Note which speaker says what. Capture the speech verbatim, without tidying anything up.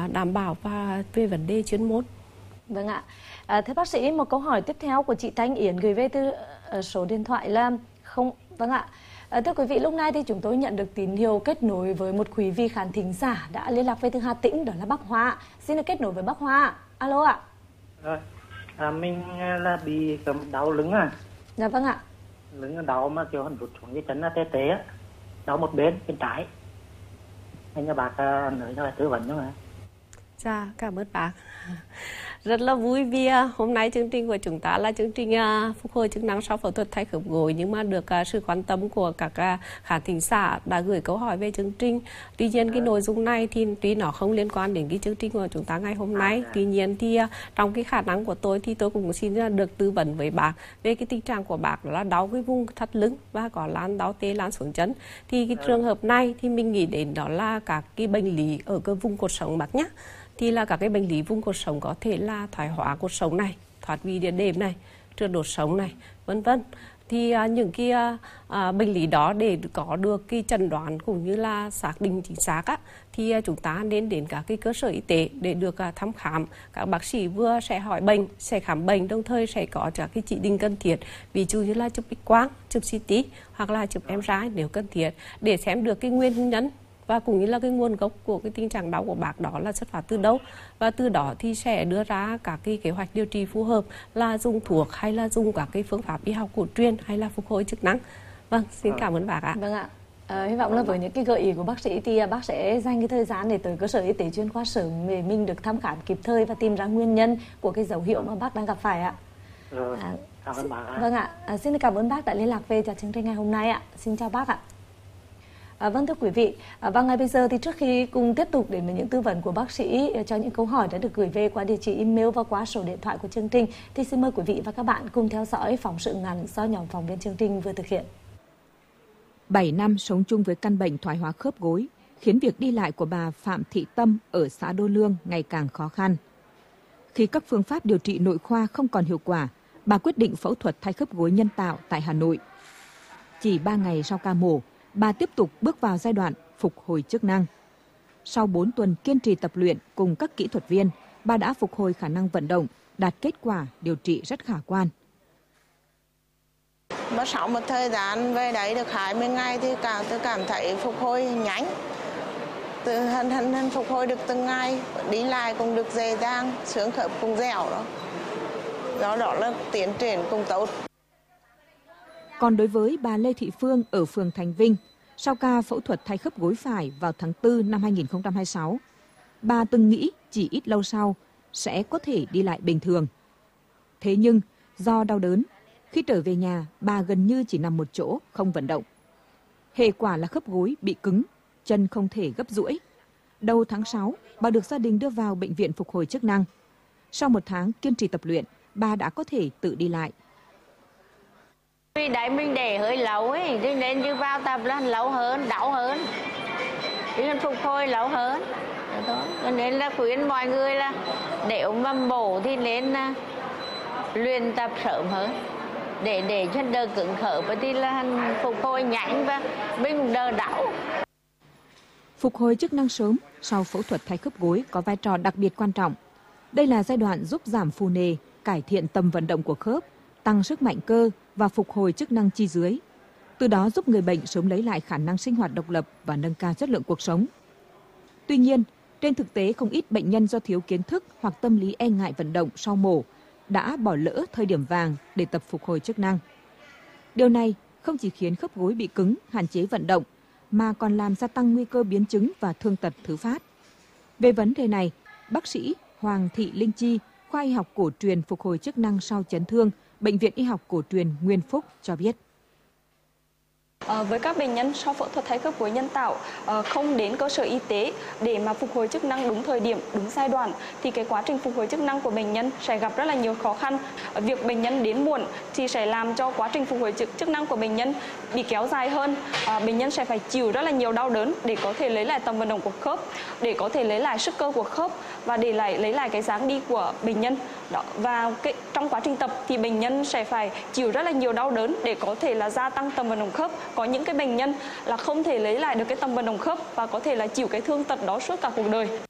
Speaker 1: đảm bảo và về vấn đề chuyên môn.
Speaker 2: Vâng ạ. À, thưa bác sĩ, một câu hỏi tiếp theo của chị Thanh Yến gửi về từ uh, số điện thoại là không. Vâng ạ. À, thưa quý vị, lúc này thì chúng tôi nhận được tín hiệu kết nối với một quý vị khán thính giả đã liên lạc về từ Hà Tĩnh, đó là bác Hoa. Xin được kết nối với bác Hoa. Alo ạ.
Speaker 3: Rồi, à, mình là bị đau lưng à?
Speaker 2: Dạ vâng ạ.
Speaker 3: Lưng đau mà kiểu hắn rụt xuống cái chân là tê tê á, đau một bên bên trái. Anh cho bác nói cho tư vấn nữa.
Speaker 1: Dạ, cảm ơn bác. Rất là vui vì hôm nay chương trình của chúng ta là chương trình phục hồi chức năng sau phẫu thuật thay khớp gối, nhưng mà được sự quan tâm của các khán thính giả đã gửi câu hỏi về chương trình. Tuy nhiên cái nội dung này thì tuy nó không liên quan đến cái chương trình của chúng ta ngày hôm nay, tuy nhiên thì trong cái khả năng của tôi thì tôi cũng xin được tư vấn với bác về cái tình trạng của bác, đó là đau cái vùng thắt lưng và có lan đau tê lan xuống chân. Thì cái trường hợp này thì mình nghĩ đến đó là các cái bệnh lý ở cái vùng cột sống bác nhé. Thì là các cái bệnh lý vùng cột sống có thể là thoái hóa cột sống này, thoát vị đĩa đệm này, trượt đột sống này, vân vân. Thì à, những cái à, bệnh lý đó để có được cái chẩn đoán cũng như là xác định chính xác á, thì à, chúng ta nên đến các cái cơ sở y tế để được à, thăm khám. Các bác sĩ vừa sẽ hỏi bệnh, sẽ khám bệnh, đồng thời sẽ có các cái chỉ định cần thiết, ví dụ như là chụp X-quang, chụp xê tê hoặc là chụp em rờ i nếu cần thiết, để xem được cái nguyên nhân và cũng như là cái nguồn gốc của cái tình trạng đau của bác đó là xuất phát từ đâu, và từ đó thì sẽ đưa ra các cái kế hoạch điều trị phù hợp, là dùng thuốc hay là dùng các cái phương pháp y học cổ truyền hay là phục hồi chức năng. Vâng, xin cảm ơn bác ạ.
Speaker 2: Vâng ạ. À, hy vọng là với những cái gợi ý của bác sĩ thì bác sẽ dành cái thời gian để tới cơ sở y tế chuyên khoa sớm để mình được thăm khám kịp thời và tìm ra nguyên nhân của cái dấu hiệu mà bác đang gặp phải ạ.
Speaker 3: Rồi, à, cảm ơn bác ạ.
Speaker 2: Vâng ạ. À, xin cảm ơn bác đã liên lạc về cho chương trình ngày hôm nay ạ. Xin chào bác ạ. À, vâng thưa quý vị, à, và ngay bây giờ thì trước khi cùng tiếp tục đến với những tư vấn của bác sĩ cho những câu hỏi đã được gửi về qua địa chỉ email và qua số điện thoại của chương trình, thì xin mời quý vị và các bạn cùng theo dõi phóng sự ngắn do nhóm phóng viên chương trình vừa thực hiện.
Speaker 4: bảy năm sống chung với căn bệnh thoái hóa khớp gối khiến việc đi lại của bà Phạm Thị Tâm ở xã Đô Lương ngày càng khó khăn. Khi các phương pháp điều trị nội khoa không còn hiệu quả, bà quyết định phẫu thuật thay khớp gối nhân tạo tại Hà Nội. Chỉ ba ngày sau ca mổ, bà tiếp tục bước vào giai đoạn phục hồi chức năng. Sau bốn tuần kiên trì tập luyện cùng các kỹ thuật viên, bà đã phục hồi khả năng vận động, đạt kết quả điều trị rất khả quan.
Speaker 5: Mất sau một thời gian về đấy được hai mươi ngày thì cảm tôi cảm thấy phục hồi nhanh. Từ hân hân hân phục hồi được từng ngày, đi lại cũng được dễ dàng, xương khớp cũng dẻo đó. Do đó là tiến triển cũng tốt.
Speaker 4: Còn đối với bà Lê Thị Phương ở phường Thành Vinh, sau ca phẫu thuật thay khớp gối phải vào tháng tư năm hai nghìn không trăm hai mươi sáu, bà từng nghĩ chỉ ít lâu sau sẽ có thể đi lại bình thường. Thế nhưng do đau đớn, khi trở về nhà, bà gần như chỉ nằm một chỗ, không vận động. Hệ quả là khớp gối bị cứng, chân không thể gấp duỗi. Đầu tháng sáu, bà được gia đình đưa vào bệnh viện phục hồi chức năng. Sau một tháng kiên trì tập luyện, bà đã có thể tự đi lại.
Speaker 6: Vì đấy mình để hơi lâu ấy, cho nên như vào tập là lâu hơn, đau hơn, nên phục hồi lâu hơn. Cho nên là khuyên mọi người là nếu mà mổ thì nên luyện tập sớm hơn, để để cho đỡ cứng khớp thì là phục hồi nhanh và mình đỡ đau.
Speaker 4: Phục hồi chức năng sớm sau phẫu thuật thay khớp gối có vai trò đặc biệt quan trọng. Đây là giai đoạn giúp giảm phù nề, cải thiện tầm vận động của khớp, tăng sức mạnh cơ và phục hồi chức năng chi dưới. Từ đó giúp người bệnh sớm lấy lại khả năng sinh hoạt độc lập và nâng cao chất lượng cuộc sống. Tuy nhiên, trên thực tế không ít bệnh nhân do thiếu kiến thức hoặc tâm lý e ngại vận động sau mổ đã bỏ lỡ thời điểm vàng để tập phục hồi chức năng. Điều này không chỉ khiến khớp gối bị cứng, hạn chế vận động, mà còn làm gia tăng nguy cơ biến chứng và thương tật thứ phát. Về vấn đề này, bác sĩ Hoàng Thị Linh Chi, khoa y học cổ truyền phục hồi chức năng sau chấn thương, Bệnh viện Y học cổ truyền Nguyên Phúc cho biết.
Speaker 7: À, với các bệnh nhân sau phẫu thuật thay khớp gối nhân tạo à, không đến cơ sở y tế để mà phục hồi chức năng đúng thời điểm, đúng giai đoạn thì cái quá trình phục hồi chức năng của bệnh nhân sẽ gặp rất là nhiều khó khăn. À, việc bệnh nhân đến muộn thì sẽ làm cho quá trình phục hồi chức, chức năng của bệnh nhân bị kéo dài hơn. À, bệnh nhân sẽ phải chịu rất là nhiều đau đớn để có thể lấy lại tầm vận động của khớp, để có thể lấy lại sức cơ của khớp và để lại lấy lại cái dáng đi của bệnh nhân. Đó. Và cái, trong quá trình tập thì bệnh nhân sẽ phải chịu rất là nhiều đau đớn để có thể là gia tăng tầm vận động khớp. Có những cái bệnh nhân là không thể lấy lại được cái tầm vận động khớp và có thể là chịu cái thương tật đó suốt cả cuộc đời.